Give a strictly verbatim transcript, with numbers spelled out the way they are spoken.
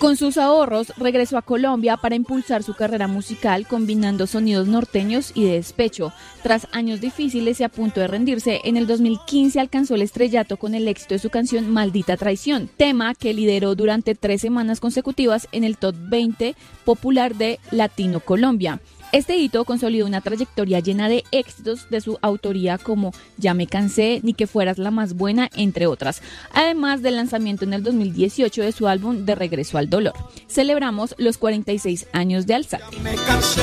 Con sus ahorros, regresó a Colombia para impulsar su carrera musical combinando sonidos norteños y de despecho. Tras años difíciles y a punto de rendirse, en el dos mil quince alcanzó el estrellato con el éxito de su canción Maldita Traición, tema que lideró durante tres semanas consecutivas en el top veinte popular de Latino Colombia. Este hito consolidó una trayectoria llena de éxitos de su autoría como Ya me cansé, Ni que fueras la más buena, entre otras, además del lanzamiento en el dos mil dieciocho de su álbum De regreso al dolor. Celebramos los cuarenta y seis años de Alzate.